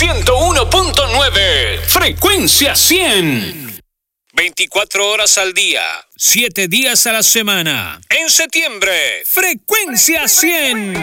101.9. Frecuencia 100. 24 horas al día, 7 días a la semana. En septiembre, Frecuencia 100.